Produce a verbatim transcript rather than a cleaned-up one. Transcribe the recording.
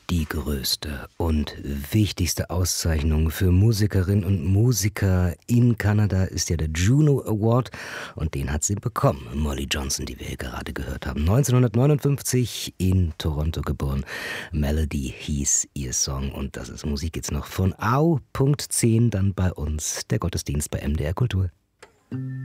Die größte und wichtigste Auszeichnung für Musikerinnen und Musiker in Kanada ist ja der Juno Award und den hat sie bekommen. Molly Johnson, die wir hier gerade gehört haben. neunzehnhundertneunundfünfzig in Toronto geboren. Melody hieß ihr Song und das ist Musik jetzt noch von Au Punkt zehn dann bei uns, der Gottesdienst bei M D R Kultur.